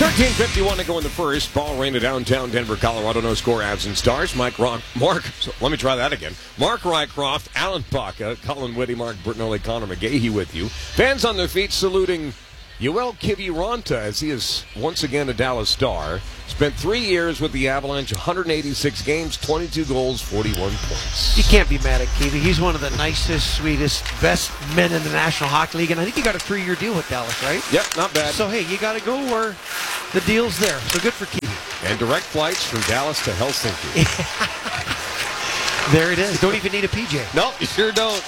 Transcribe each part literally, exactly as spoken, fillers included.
thirteen fifty-one to go in the first. Ball rain to downtown Denver, Colorado. No score, Avs and Stars. Mike Rock, Mark, so let me try that again. Mark Rycroft, Alan Baca, Colin Whitty, Mark Bertinelli, Connor McGahey with you. Fans on their feet saluting Yoel Kiviranta as he is once again a Dallas Star. Spent three years with the Avalanche, one hundred eighty-six games, twenty-two goals, forty-one points. You can't be mad at Kivi. He's one of the nicest, sweetest, best men in the National Hockey League, and I think he got a three-year deal with Dallas, right? Yep, not bad. So, hey, you got to go where the deal's there. So good for Kivi. And direct flights from Dallas to Helsinki. There it is. Don't even need a P J. No, you sure don't.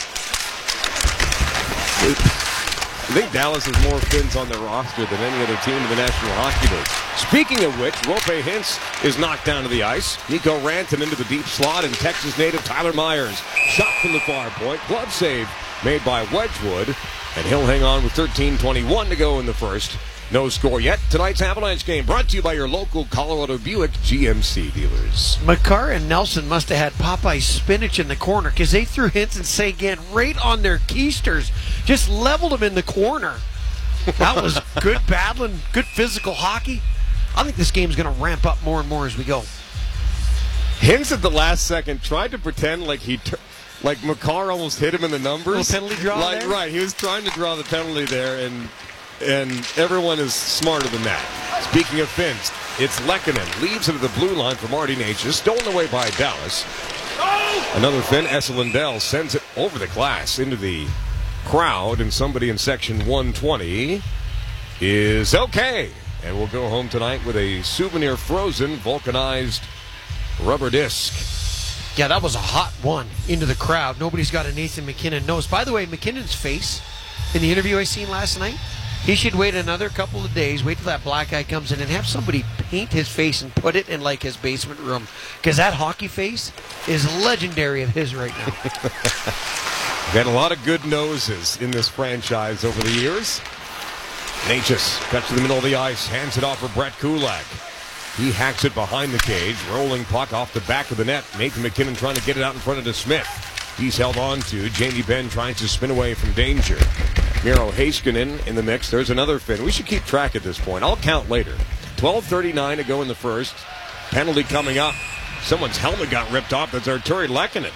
I think Dallas has more Finns on their roster than any other team in the National Hockey League. Speaking of which, Rope Hintz is knocked down to the ice. Nico Ranton into the deep slot, and Texas native Tyler Myers shot from the far point. Glove save made by Wedgwood, and he'll hang on with thirteen twenty-one to go in the first. No score yet. Tonight's Avalanche game brought to you by your local Colorado Buick G M C dealers. McCarr and Nelson must have had Popeye's spinach in the corner because they threw Hintz and Seguin right on their keisters. Just leveled them in the corner. That was good battling, good physical hockey. I think this game's going to ramp up more and more as we go. Hintz at the last second tried to pretend like he... T- like McCarr almost hit him in the numbers. Little penalty draw like, there? Right, he was trying to draw the penalty there, and... And everyone is smarter than that. Speaking of Finns, it's Lehkonen. Leaves into the blue line for Marty Necas. Stolen away by Dallas. Another Finn, Esa Lindell, sends it over the glass into the crowd. And somebody in section one twenty is okay. And we'll go home tonight with a souvenir frozen, vulcanized rubber disc. Yeah, that was a hot one into the crowd. Nobody's got a Nathan MacKinnon nose. By the way, McKinnon's face in the interview I seen last night, he should wait another couple of days, wait till that black eye comes in, and have somebody paint his face and put it in, like, his basement room. Because that hockey face is legendary of his right now. We've had a lot of good noses in this franchise over the years. Necas cuts to the middle of the ice, hands it off for Brett Kulak. He hacks it behind the cage, rolling puck off the back of the net. Nathan MacKinnon trying to get it out in front of DeSmith. He's held on to. Jamie Benn trying to spin away from danger. Miro Heiskanen in the mix. There's another Finn. We should keep track at this point. I'll count later. twelve thirty-nine to go in the first. Penalty coming up. Someone's helmet got ripped off. That's Arturi Lehkonen.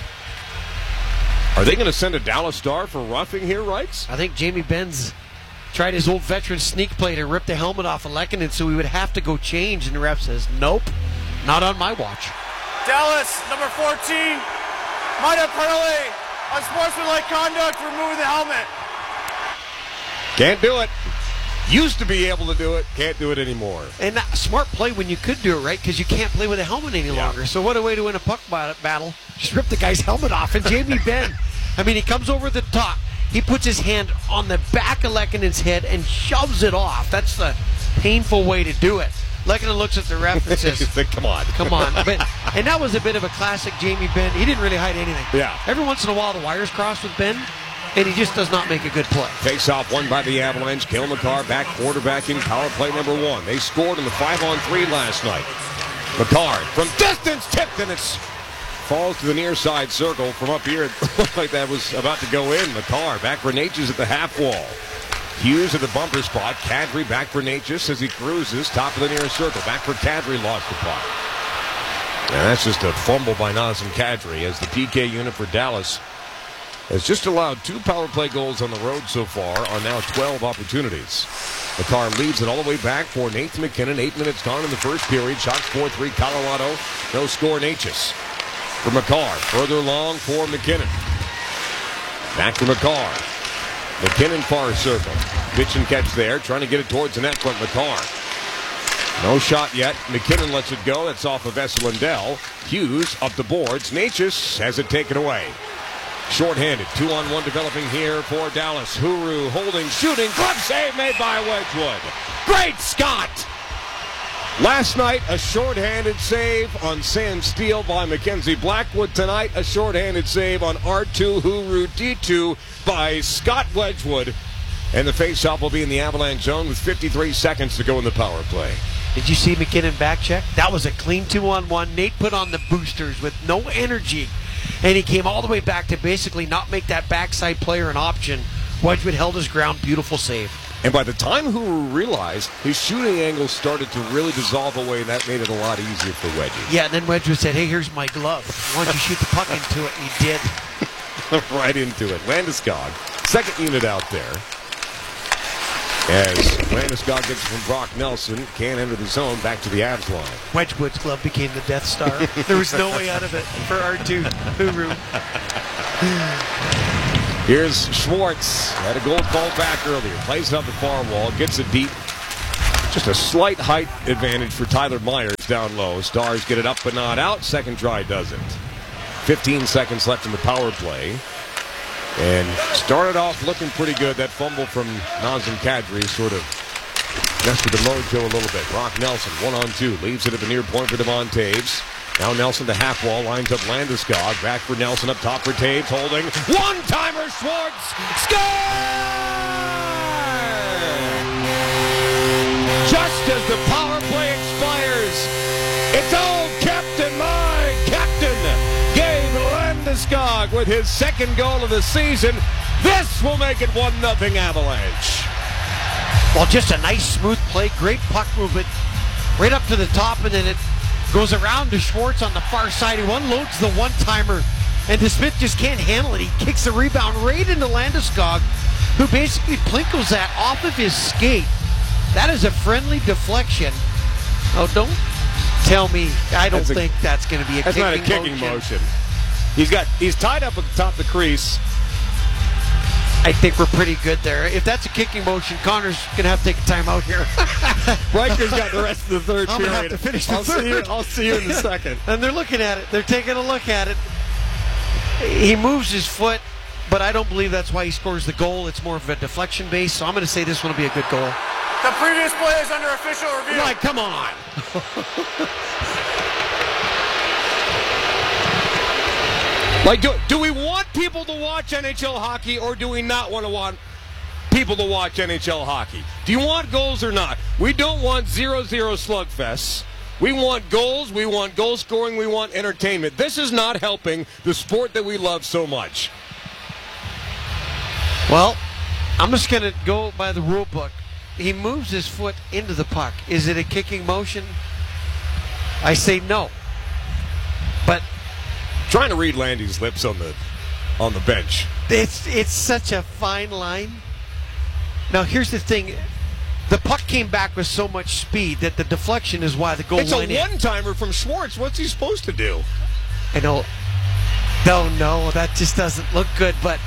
Are they going to send a Dallas Star for roughing here, Rights? I think Jamie Benn's tried his old veteran sneak play to rip the helmet off of Lehkonen, so we would have to go change, and the ref says, nope, not on my watch. Dallas, number fourteen, minor penalty, unsportsmanlike conduct for removing the helmet. Can't do it. Used to be able to do it. Can't do it anymore. And that smart play when you could do it, right? Because you can't play with a helmet any Yeah. longer. So what a way to win a puck battle. Just rip the guy's helmet off. And Jamie Benn, I mean, he comes over the top. He puts his hand on the back of Lehkonen's head and shoves it off. That's the painful way to do it. Lehkonen looks at the ref and says, come on. Come on. But, and that was a bit of a classic Jamie Benn. He didn't really hide anything. Yeah. Every once in a while, the wires cross with Benn, and he just does not make a good play. Face-off won by the Avalanche. Cale Makar back quarterbacking power play number one. They scored in the five-on-three last night. Makar from distance tipped, and it falls to the near side circle from up here. It looked like that was about to go in. Makar back for Necas at the half wall. Hughes at the bumper spot. Kadri back for Necas as he cruises. Top of the near circle. Back for Kadri. Lost the puck. And that's just a fumble by Nazem Kadri as the P K unit for Dallas has just allowed two power play goals on the road so far on now twelve opportunities. Makar leads it all the way back for Nathan MacKinnon. Eight minutes gone in the first period. Shots four three Colorado. No score Necas. For Makar. Further along for MacKinnon. Back to Makar. MacKinnon far circle. Pitch and catch there. Trying to get it towards the net front. Makar. No shot yet. MacKinnon lets it go. That's off of Esa Lindell. Hughes up the boards. Necas has it taken away. Short-handed, two-on-one developing here for Dallas. Huru holding, shooting, glove save made by Wedgwood. Great Scott! Last night, a short-handed save on Sam Steele by Mackenzie Blackwood. Tonight, a short-handed save on R two Huru D two by Scott Wedgwood. And the face-off will be in the Avalanche zone with fifty-three seconds to go in the power play. Did you see MacKinnon back check? That was a clean two-on-one. Nate put on the boosters with no energy. And he came all the way back to basically not make that backside player an option. Wedgwood held his ground. Beautiful save. And by the time Huru realized, his shooting angle started to really dissolve away, and that made it a lot easier for Wedgie. Yeah, and then Wedgwood said, hey, here's my glove. Why don't you shoot the puck into it? And he did. Right into it. Landeskog, second unit out there. As Landeskog gets it from Brock Nelson, can't enter the zone, back to the Avs line. Wedgwood's glove became the Death Star. There was no way out of it for R two. Huru. Here's Schwartz. Had a goal called back earlier. Plays it up the far wall. Gets it deep. Just a slight height advantage for Tyler Myers down low. Stars get it up but not out. Second try doesn't. fifteen seconds left in the power play. And started off looking pretty good. That fumble from Nazem Kadri sort of messed with the mojo a little bit. Brock Nelson, one on two. Leaves it at the near point for Devon Taves. Now Nelson to half wall, lines up Landeskog. Back for Nelson up top for Taves, holding. One-timer, Schwartz! Score! Just as the power play expires, it's all Captain mine, Captain Gabe Landeskog with his second goal of the season. This will make it one nothing Avalanche. Well, just a nice smooth play, great puck movement, right up to the top, and then it goes around to Schwartz on the far side, who unloads the one-timer, and DeSmith just can't handle it. He kicks the rebound right into Landeskog, who basically plinkles that off of his skate. That is a friendly deflection. Oh, don't tell me. I don't That's a- think that's going to be a That's kicking not a kicking motion. motion. He's got he's tied up at the top of the crease. I think we're pretty good there. If that's a kicking motion, Connor's going to have to take a timeout here. Riker's got the rest of the third I'm period. gonna have to finish the I'll see you. third. I'll see you in a second. And they're looking at it. They're taking a look at it. He moves his foot, but I don't believe that's why he scores the goal. It's more of a deflection base, so I'm going to say this one will be a good goal. The previous play is under official review. Like, come on. Like, do, do we want people to watch N H L hockey, or do we not want to want people to watch N H L hockey? Do you want goals or not? We don't want zero zero slugfests. We want goals. We want goal scoring. We want entertainment. This is not helping the sport that we love so much. Well, I'm just going to go by the rule book. He moves his foot into the puck. Is it a kicking motion? I say no. But Trying to read Landy's lips on the on the bench. it's it's such a fine line. Now, here's the thing. The puck came back with so much speed that the deflection is why the goal It's a went in. one-timer from Schwartz. What's he supposed to do? I know. No, no, that just doesn't look good, but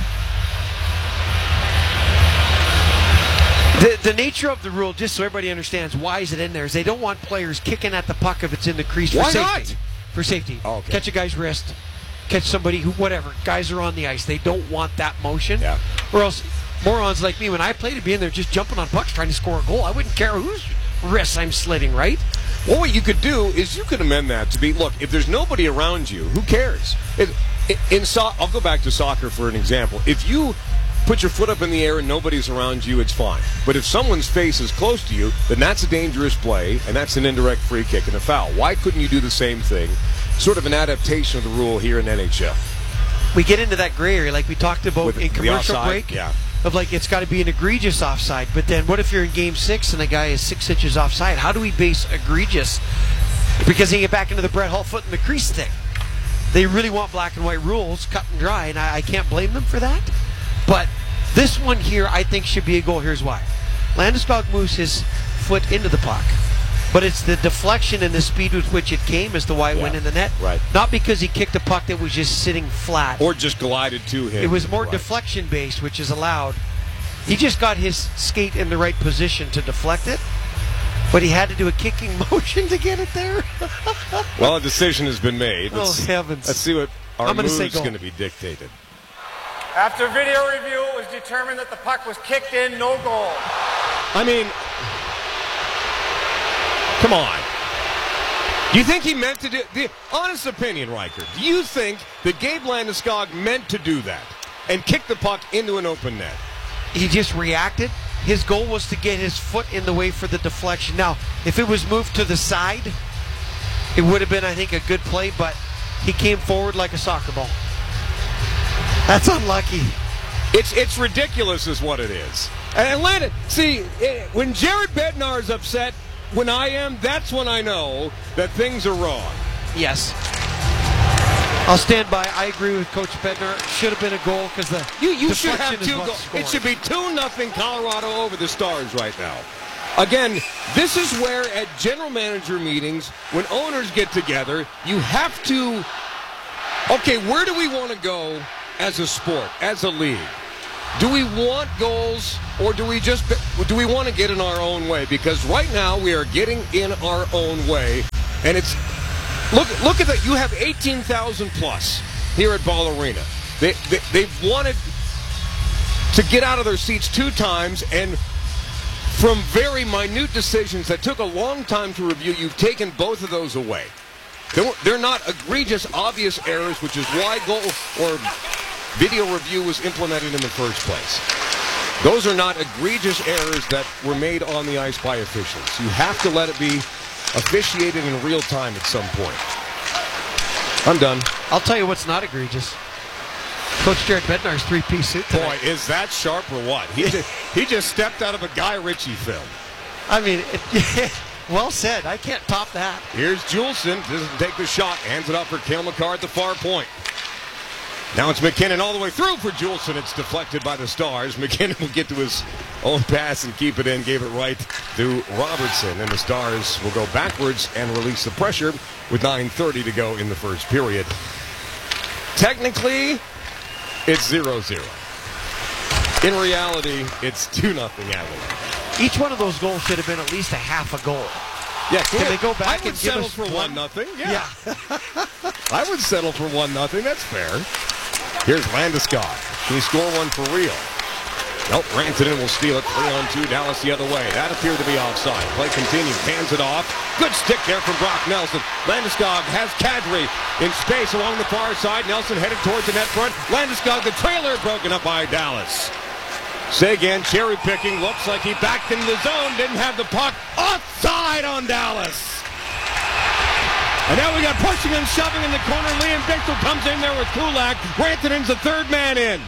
the, the nature of the rule, just so everybody understands why is it in there, is they don't want players kicking at the puck if it's in the crease for Why safety. not? For safety. Oh, okay. Catch a guy's wrist, catch somebody who, whatever. Guys are on the ice. They don't want that motion. Yeah. Or else morons like me, when I played, to be in there just jumping on pucks trying to score a goal, I wouldn't care whose wrists I'm slitting, right? Well, what you could do is you could amend that to be, look, if there's nobody around you, who cares? It, in so- I'll go back to soccer for an example. If you put your foot up in the air and nobody's around you, it's fine. But if someone's face is close to you, then that's a dangerous play, and that's an indirect free kick and a foul. Why couldn't you do the same thing? Sort of an adaptation of the rule here in N H L. We get into that gray area like we talked about With in the commercial offside, break. yeah. Of like, it's got to be an egregious offside. But then what if you're in game six and the guy is six inches offside? How do we base egregious? Because they get back into the Brett Hull foot in the crease thing. They really want black and white rules, cut and dry, and I, I can't blame them for that. But this one here, I think, should be a goal. Here's why. Landeskog moves his foot into the puck. But it's the deflection and the speed with which it came as to why it Yeah, went in the net. right. Not because he kicked a puck that was just sitting flat. Or just glided to him. It was more Right. deflection based, which is allowed. He just got his skate in the right position to deflect it, but he had to do a kicking motion to get it there. Well, a decision has been made. Oh, heavens. Let's see what our I'm gonna move's say goal. going to be dictated. After video review, it was determined that the puck was kicked in, no goal. I mean, come on. Do you think he meant to do... The honest opinion, Riker, do you think that Gabe Landeskog meant to do that and kick the puck into an open net? He just reacted. His goal was to get his foot in the way for the deflection. Now, if it was moved to the side, it would have been, I think, a good play, but he came forward like a soccer ball. That's unlucky. It's it's ridiculous is what it is. And Landon, see, when Jared Bednar is upset, when I am, that's when I know that things are wrong. Yes. I'll stand by. I agree with Coach Bednar. Should have been a goal because the you, you should deflection have is two what's goals. scoring. It should be two nothing Colorado over the Stars right now. Again, this is where at general manager meetings, when owners get together, you have to, okay, where do we want to go as a sport, as a league? Do we want goals, or do we just do we want to get in our own way? Because right now we are getting in our own way, and it's look look at that. You have eighteen thousand plus here at Ball Arena. They, they they've wanted to get out of their seats two times, and from very minute decisions that took a long time to review, you've taken both of those away. They're, they're not egregious, obvious errors, which is why goal or video review was implemented in the first place. Those are not egregious errors that were made on the ice by officials. You have to let it be officiated in real time at some point. I'm done. I'll tell you what's not egregious. Coach Jared Bednar's three-piece suit tonight. Boy, is that sharp or what? He just, he just stepped out of a Guy Ritchie film. I mean, it, well said. I can't top that. Here's Juleson. Doesn't take the shot. Hands it up for Cale Makar at the far point. Now it's McKinnon all the way through for Juleson. It's deflected by the Stars. McKinnon will get to his own pass and keep it in. Gave it right to Robertson. And the Stars will go backwards and release the pressure with nine thirty to go in the first period. Technically, it's zero zero. In reality, it's two nothing Avalanche. Each one of those goals should have been at least a half a goal. Yeah, can they go back I would and give settle us for one? one nothing. Yeah, Yeah. I would settle for one nothing. That's fair. Here's Landeskog. Can he score one for real? Nope. Rantanen will steal it. Three on two. Dallas the other way. That appeared to be offside. Play continues. Hands it off. Good stick there from Brock Nelson. Landeskog has Kadri in space along the far side. Nelson headed towards the net front. Landeskog, the trailer, broken up by Dallas. Seguin cherry picking. Looks like he backed into the zone. Didn't have the puck. Offside on Dallas. And now we got pushing and shoving in the corner. Liam Bixel comes in there with Kulak. Rantanen's the third man in.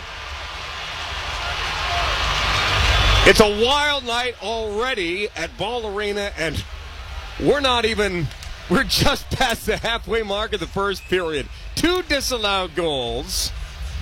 It's a wild night already at Ball Arena, and we're not even, we're just past the halfway mark of the first period. Two disallowed goals,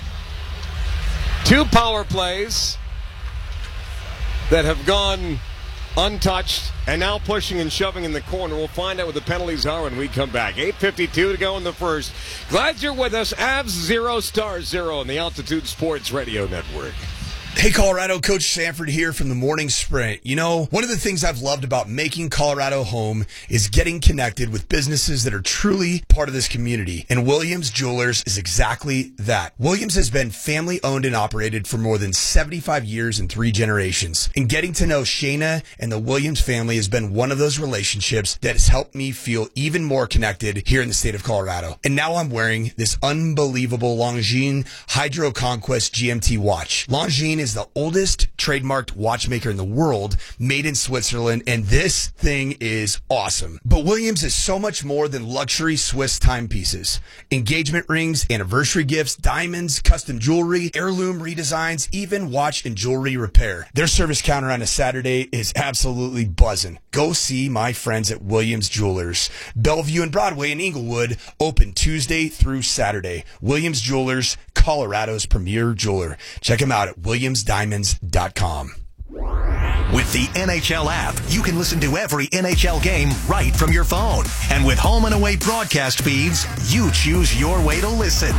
two power plays that have gone untouched, and now pushing and shoving in the corner. We'll find out what the penalties are when we come back. eight fifty-two to go in the first. Glad you're with us. Avs zero, Stars zero on the Altitude Sports Radio Network. Hey, Colorado, Coach Sanford here from the Morning Sprint. You know, one of the things I've loved about making Colorado home is getting connected with businesses that are truly part of this community. And Williams Jewelers is exactly that. Williams has been family owned and operated for more than seventy-five years and three generations. And getting to know Shayna and the Williams family has been one of those relationships that has helped me feel even more connected here in the state of Colorado. And now I'm wearing this unbelievable Longines Hydro Conquest G M T watch. Longines is the oldest trademarked watchmaker in the world, made in Switzerland, and this thing is awesome. But Williams is so much more than luxury Swiss timepieces. Engagement rings, anniversary gifts, diamonds, custom jewelry, heirloom redesigns, even watch and jewelry repair. Their service counter on a Saturday is absolutely buzzing. Go see my friends at Williams Jewelers. Bellevue and Broadway in Inglewood, open Tuesday through Saturday. Williams Jewelers, Colorado's premier jeweler. Check them out at williams diamonds dot com. With the N H L app, you can listen to every N H L game right from your phone. And with home and away broadcast feeds, you choose your way to listen.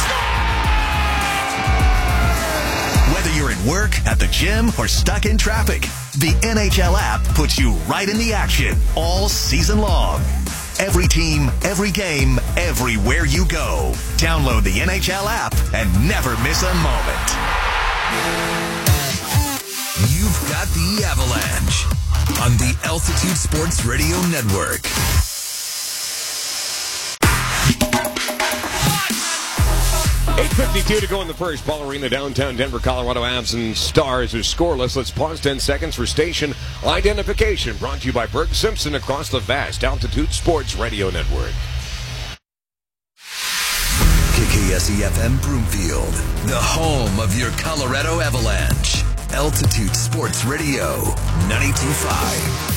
Whether you're at work, at the gym, or stuck in traffic, the N H L app puts you right in the action all season long. Every team, every game, everywhere you go. Download the N H L app and never miss a moment. You've got the Avalanche on the Altitude Sports Radio Network. eight fifty-two to go in the first. Ball Arena, downtown Denver, Colorado. Avs and Stars are scoreless. Let's pause ten seconds for station identification. Brought to you by Berg Simpson across the vast Altitude Sports Radio Network. K K S E F M Broomfield, the home of your Colorado Avalanche. Altitude Sports Radio ninety-two point five.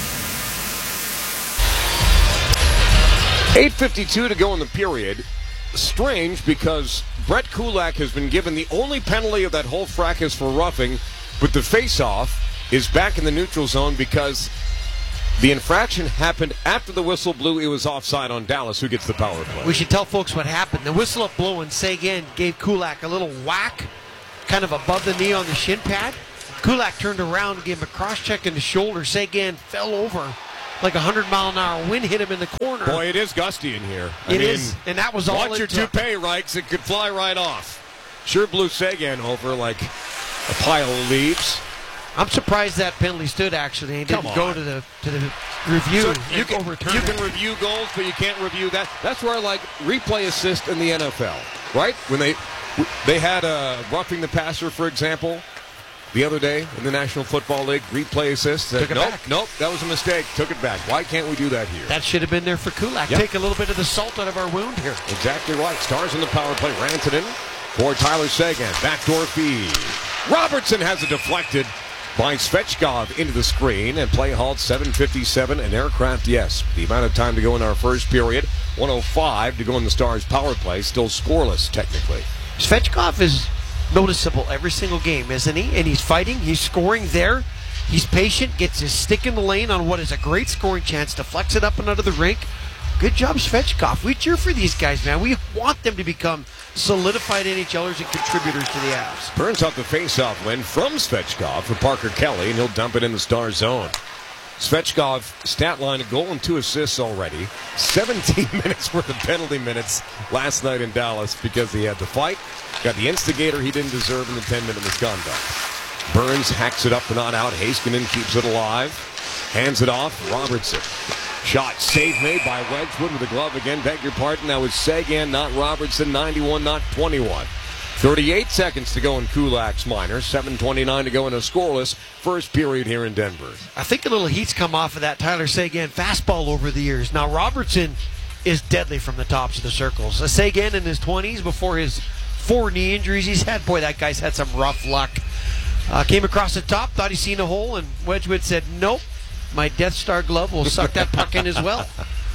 eight fifty-two to go in the period. Strange because Brett Kulak has been given the only penalty of that whole fracas for roughing, but the face-off is back in the neutral zone because the infraction happened after the whistle blew. It was offside on Dallas, who gets the power play. We should tell folks what happened. The whistle up blow and Seguin gave Kulak a little whack, kind of above the knee on the shin pad. Kulak turned around and gave him a cross-check in the shoulder. Seguin fell over. Like a hundred mile an hour wind hit him in the corner. Boy, it is gusty in here. I It mean, is, and that was all watch it your took. toupee, Reichs. It could fly right off. Sure blew Seguin over like a pile of leaves. I'm surprised that penalty stood, actually. It Come didn't on. go to the to the review. So and you can, overturn you it. can review goals, but you can't review that. That's where I like replay assist in the N F L, right? When they they had uh, roughing the passer, for example, the other day in the National Football League, replay assist. Said, Took it nope, back. nope, that was a mistake. Took it back. Why can't we do that here? That should have been there for Kulak. Yep. Take a little bit of the salt out of our wound here. Exactly right. Stars in the power play. Rantanen for Tyler Seguin. Backdoor feed. Robertson has it deflected by Svechkov into the screen, and play halt seven fifty-seven, an aircraft yes. The amount of time to go in our first period, one oh five to go in the Stars power play, still scoreless technically. Svechkov is noticeable every single game, isn't he? And he's fighting, he's scoring there. He's patient, gets his stick in the lane on what is a great scoring chance, deflects it up and out of the rink. Good job, Svechkov. We cheer for these guys, man. We want them to become solidified N H Lers and contributors to the Avs. Burns out the faceoff win from Svechkov for Parker Kelly, and he'll dump it in the Star zone. Svechkov, stat line, a goal and two assists already. seventeen minutes worth of penalty minutes last night in Dallas because he had to fight. Got the instigator he didn't deserve in the ten-minute misconduct. Burns hacks it up and not out. Heiskanen keeps it alive. Hands it off. Robertson. Shot. Save made by Wedgwood with the glove again. Beg your pardon. That was Seguin, not Robertson. ninety-one, not twenty-one. thirty-eight seconds to go in Kulak's minor. seven twenty-nine to go in a scoreless first period here in Denver. I think a little heat's come off of that Tyler Seguin fastball over the years. Now, Robertson is deadly from the tops of the circles. A Seguin in his twenties before his four knee injuries he's had. Boy, that guy's had some rough luck. Uh, came across the top, thought he'd seen a hole, and Wedgwood said, nope, my Death Star glove will suck that puck in as well.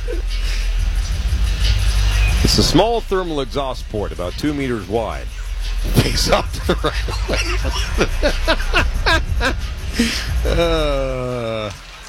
It's a small thermal exhaust port, about two meters wide. Face up to the right. uh,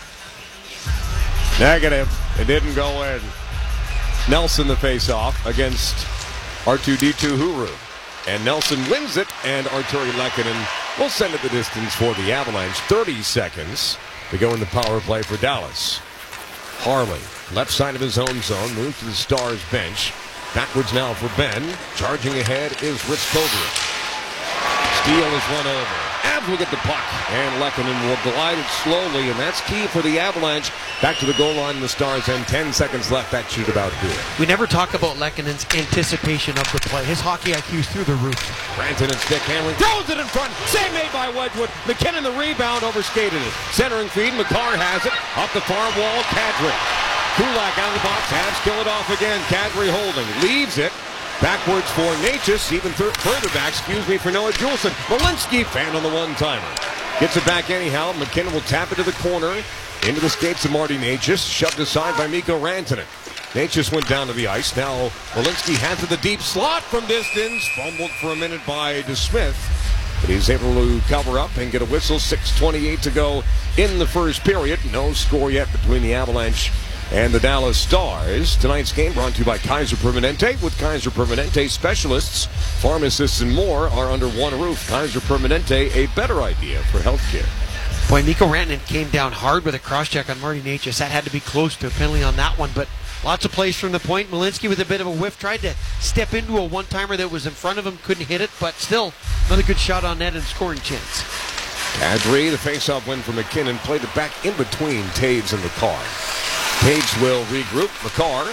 negative. It didn't go in. Nelson the face-off against R two D two Huru. And Nelson wins it, and Arturi Lehkonen will send it the distance for the Avalanche. thirty seconds to go in the power play for Dallas. Harley, left side of his own zone, moves to the Stars bench. Backwards now for Ben. Charging ahead is Rich Kovarik. Steele is run over. Avs will get the puck, and Lehkonen will glide it slowly, and that's key for the Avalanche. Back to the goal line in the Stars, and ten seconds left. That should about do it. We never talk about Lehkonen's anticipation of the play. His hockey I Q is through the roof. Rantanen stick handling, throws it in front. Save made by Wedgwood. McKinnon the rebound, overskated it. Centering feed, McCarr has it. Up the far wall, Kadri. Kulak out of the box, Avs kill it off again. Kadri holding, leaves it. Backwards for Natchez, even th- further back, excuse me, for Noah Juleson. Malinsky, fan on the one-timer. Gets it back anyhow. McKinnon will tap it to the corner. Into the skates of Marty Natchez, shoved aside by Mikko Rantanen. Natchez went down to the ice. Now Malinsky has it the deep slot from distance. Fumbled for a minute by DeSmith. But he's able to cover up and get a whistle. six twenty-eight to go in the first period. No score yet between the Avalanche and the Dallas Stars. Tonight's game brought to you by Kaiser Permanente. With Kaiser Permanente, specialists, pharmacists, and more are under one roof. Kaiser Permanente, a better idea for healthcare. Boy, Mikko Rantanen came down hard with a cross-check on Marty Natchez. That had to be close to a penalty on that one, but lots of plays from the point. Malinsky with a bit of a whiff, tried to step into a one-timer that was in front of him, couldn't hit it, but still another good shot on net and scoring chance. Kadri, the face-off win for McKinnon, played it back in between Taves and McCarr. Taves will regroup. McCarr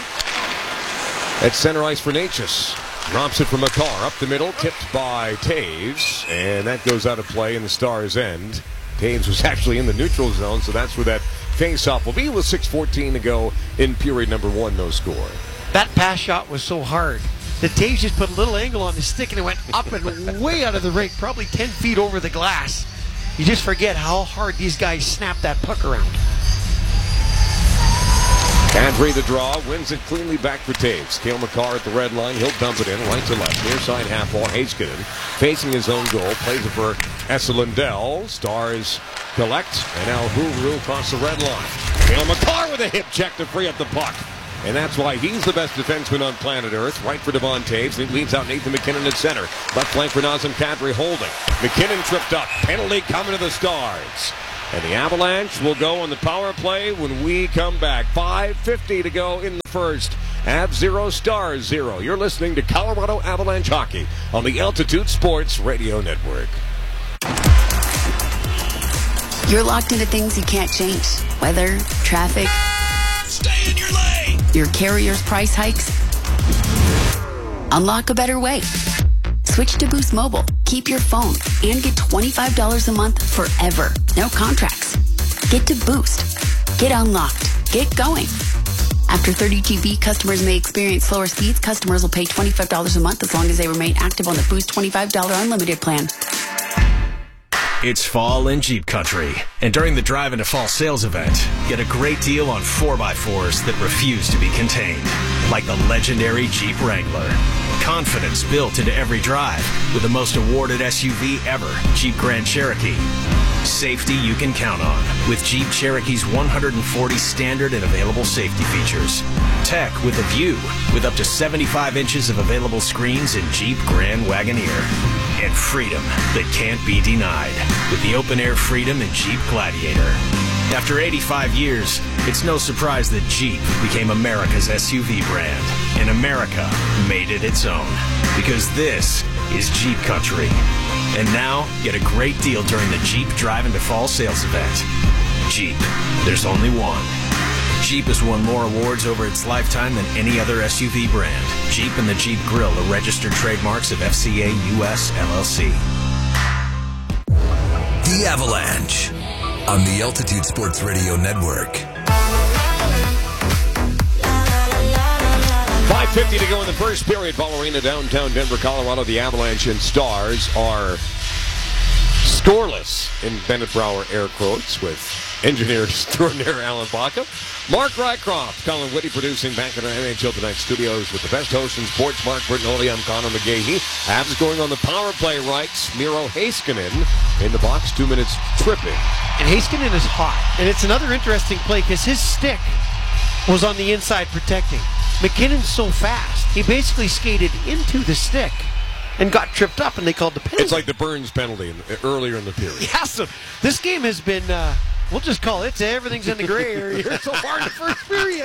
at center ice for Natchez. Drops it for McCarr up the middle, tipped by Taves, and that goes out of play in the Stars' end. Taves was actually in the neutral zone, so that's where that face-off will be with six fourteen to go in period number one, no score. That pass shot was so hard that Taves just put a little angle on his stick and it went up and way out of the rink, probably ten feet over the glass. You just forget how hard these guys snap that puck around. Kadri the draw, wins it cleanly back for Taves. Cale Makar at the red line, he'll dump it in, right to left, near side half wall. Heiskanen facing his own goal, plays it for Esa Lindell. Stars collect, and now Huru across the red line. Cale Makar with a hip check to free up the puck. And that's why he's the best defenseman on planet Earth. Right for Devon Taves. He leads out Nathan MacKinnon at center. Left flank for Nazem Kadri holding. MacKinnon tripped up. Penalty coming to the Stars. And the Avalanche will go on the power play when we come back. five fifty to go in the first. Avs zero, Stars zero. You're listening to Colorado Avalanche Hockey on the Altitude Sports Radio Network. You're locked into things you can't change. Weather, traffic. Stay in your lane. Your carrier's price hikes. Unlock a better way. Switch to Boost Mobile. Keep your phone and get twenty-five dollars a month forever. No contracts. Get to Boost. Get unlocked. Get going. After thirty G B, customers may experience slower speeds. Customers will pay twenty-five dollars a month as long as they remain active on the Boost twenty-five dollars unlimited plan. It's fall in Jeep country, and during the Drive into Fall sales event, get a great deal on four by fours that refuse to be contained, like the legendary Jeep Wrangler. Confidence built into every drive with the most awarded S U V ever, Jeep Grand Cherokee. Safety you can count on with Jeep Cherokee's one hundred forty standard and available safety features. Tech with a view with up to seventy-five inches of available screens in Jeep Grand Wagoneer. And freedom that can't be denied with the open-air Freedom and Jeep Gladiator. After eighty-five years, it's no surprise that Jeep became America's S U V brand, and America made it its own. Because this is Jeep country. And now, get a great deal during the Jeep Drive into Fall sales event. Jeep, there's only one. Jeep has won more awards over its lifetime than any other S U V brand. Jeep and the Jeep Grill are registered trademarks of F C A U S L L C. The Avalanche on the Altitude Sports Radio Network. five fifty to go in the first period. Ball Arena, downtown Denver, Colorado. The Avalanche and Stars are scoreless in Bennett Brower air quotes with engineer extraordinaire Alan Baca. Mark Rycroft, Colin Whitty producing back in our N H L Tonight studios with the best hosts in sports. Mark Bertinoli, I'm Connor McGahey. Avs going on the power play right. Miro Heiskanen in the box, two minutes tripping. And Heiskanen is hot. And it's another interesting play because his stick was on the inside protecting. MacKinnon's so fast, he basically skated into the stick and got tripped up, and they called the penalty. It's like the Burns penalty in, earlier in the period. Yeah, so this game has been, uh, we'll just call it, everything's in the gray area here so far in the first period.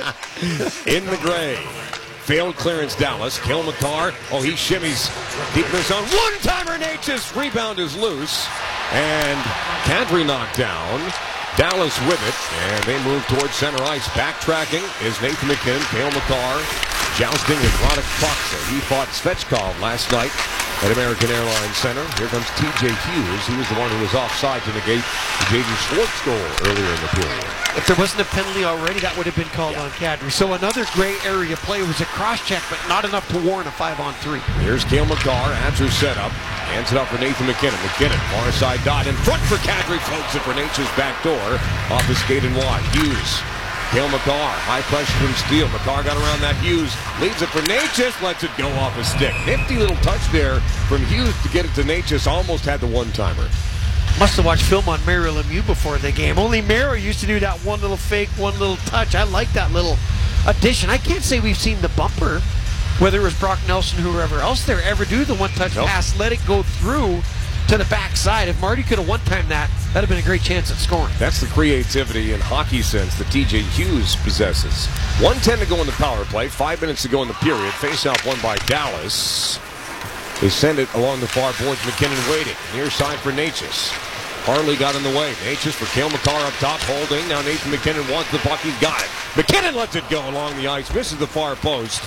In the gray. Failed clearance, Dallas. Cale Makar. Oh, he shimmies deep in the zone. One-timer, Natchez. Rebound is loose. And Kadri knocked down. Dallas with it, and they move towards center ice. Backtracking is Nathan MacKinnon. Cale Makar jousting with Radek Faksa. He fought Svechkov last night at American Airlines Center. Here comes T J Hughes. He was the one who was offside to negate Jaden Schwartz goal earlier in the period. If there wasn't a penalty already, that would have been called yeah. on Kadri. So another gray area play was a cross-check, but not enough to warrant a five-on-three. Here's Cale Makar. Adds set up. Hands it up for Nathan MacKinnon. MacKinnon, far side dot in front for Kadri. Floats it for Natchez back door. Off the skate and wide. Hughes. Cale Makar. High pressure from Steele. Makar got around that. Hughes leaves it for Natchez. Lets it go off a stick. Nifty little touch there from Hughes to get it to Natchez. Almost had the one-timer. Must have watched film on Mario Lemieux before the game. Only Mario used to do that one little fake, one little touch. I like that little addition. I can't say we've seen the bumper, whether it was Brock Nelson or whoever else there, ever do the one-touch nope. pass, let it go through to the backside. If Marty could have one-timed that, that'd have been a great chance at scoring. That's the creativity and hockey sense that T J Hughes possesses. one ten to go in the power play, five minutes to go in the period. Face-off won by Dallas. They send it along the far boards. MacKinnon waiting. Near side for Natchez. Harley got in the way. Natchez for Cale Makar up top, holding. Now Nathan MacKinnon wants the puck. He's got it. MacKinnon lets it go along the ice. Misses the far post.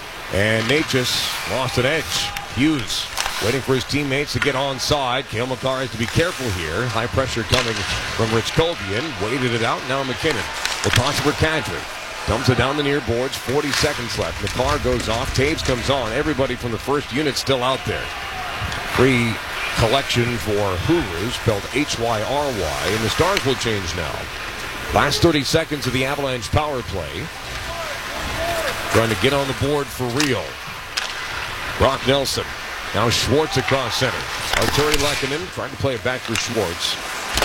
And Natchez lost an edge. Hughes waiting for his teammates to get onside. Cale Makar has to be careful here. High pressure coming from Rich Kovian. Waited it out. Now MacKinnon will toss it for Kadri. Dumps it down the near boards. forty seconds left. Makar goes off. Taves comes on. Everybody from the first unit still out there. Free collection for Huru, spelled H Y R Y, and the Stars will change now. Last thirty seconds of the Avalanche power play. Trying to get on the board for real. Brock Nelson. Now Schwartz across center. Arturi Lehkonen trying to play it back for Schwartz.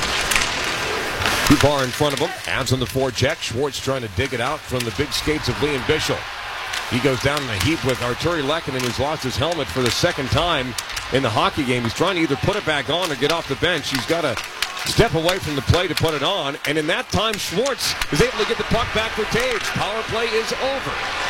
Kupar in front of him. Avs on the forecheck. Schwartz trying to dig it out from the big skates of Liam Bichsel. He goes down in a heap with Arturi Lehkonen, who's lost his helmet for the second time in the hockey game. He's trying to either put it back on or get off the bench. He's got to step away from the play to put it on. And in that time, Schwartz is able to get the puck back for Tage. Power play is over.